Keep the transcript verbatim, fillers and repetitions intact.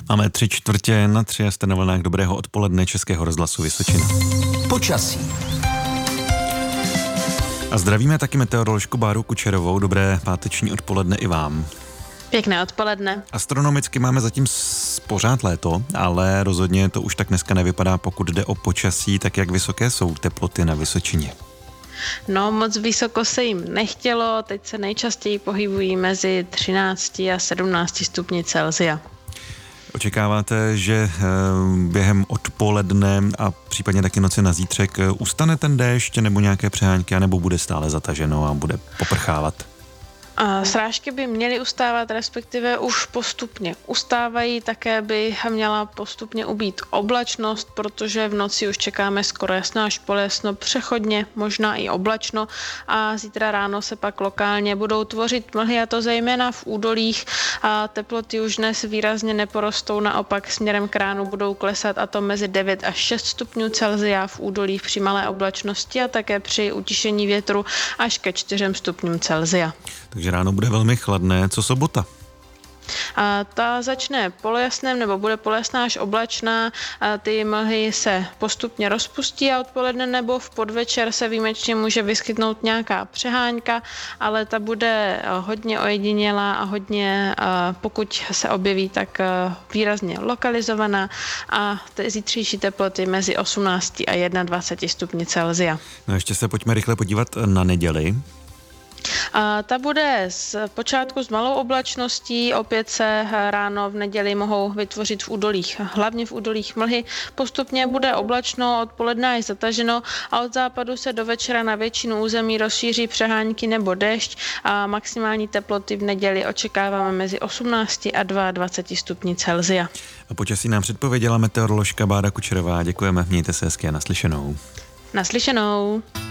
Máme tři čtvrtě na tři a jste na vlnách dobrého odpoledne Českého rozhlasu Vysočina. Počasí. A zdravíme taky meteoroložku Báru Kučerovou. Dobré páteční odpoledne i vám. Pěkné odpoledne. Astronomicky máme zatím pořád léto, ale rozhodně to už tak dneska nevypadá, pokud jde o počasí, tak jak vysoké jsou teploty na Vysočině. No, moc vysoko se jim nechtělo, teď se nejčastěji pohybují mezi třinácti a sedmnácti stupni Celsia. Očekáváte, že během odpoledne a případně taky noci na zítřek ustane ten déšť nebo nějaké přehánky, anebo bude stále zataženo a bude poprchávat? A srážky by měly ustávat, respektive už postupně ustávají, také by měla postupně ubýt oblačnost, protože v noci už čekáme skoro jasno až poljasno, přechodně možná i oblačno a zítra ráno se pak lokálně budou tvořit mlhy, a to zejména v údolích, a teploty už dnes výrazně neporostou, naopak směrem k ránu budou klesat, a to mezi devět až šest stupňů Celsia v údolích při malé oblačnosti a také při utišení větru až ke čtyřem stupňům Celsia. Takže ráno bude velmi chladné. Co sobota? A ta začne polojasném nebo bude polojasná až oblačná. A ty mlhy se postupně rozpustí a odpoledne nebo v podvečer se výjimečně může vyskytnout nějaká přehánka, ale ta bude hodně ojedinělá a hodně, pokud se objeví, tak výrazně lokalizovaná, a ty zítřejší teploty mezi osmnácti a dvaceti jedním stupni Celsia. No ještě se pojďme rychle podívat na neděli. A ta bude z počátku s malou oblačností, opět se ráno v neděli mohou vytvořit v údolích, hlavně v údolích mlhy. Postupně bude oblačno, odpoledne až zataženo a od západu se do večera na většinu území rozšíří přehánky nebo déšť a maximální teploty v neděli očekáváme mezi osmnácti a dvaceti dvěma stupni Celsia. A počasí nám předpověděla meteoroložka Bára Kučerová. Děkujeme, mějte se hezky a naslyšenou. Naslyšenou.